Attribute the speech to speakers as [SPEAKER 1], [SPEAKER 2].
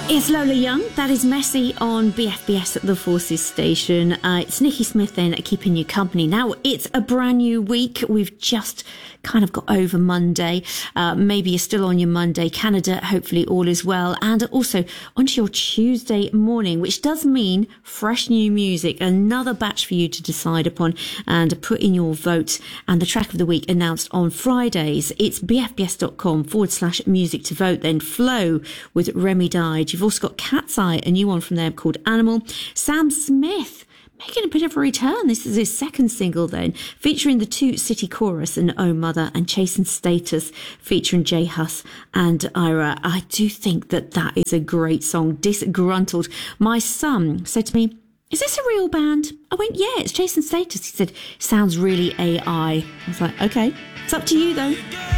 [SPEAKER 1] It's Lola Young. That is Messy on BFBS at the Forces station. It's Nikki Smith then keeping you company. Now, it's a brand new week. We've just kind of got over Monday. Maybe you're still on your Monday. Canada, hopefully all is well. And also onto your Tuesday morning, which does mean fresh new music. Another batch for you to decide upon and put in your vote. And the track of the week announced on Fridays. It's bfbs.com/music to vote. Then Flow with Remy Died. You've also got Cat's Eye, a new one from them called Animal. Sam Smith making a bit of a return. This is his second single then, featuring the Two City Chorus and Oh Mother, and Chasing Status featuring Jay Huss and Ira. I do think that is a great song. Disgruntled. My son said to me, "Is this a real band?" I went, "Yeah, it's Chasing Status." He said, "Sounds really AI." I was like, okay, it's up to you though.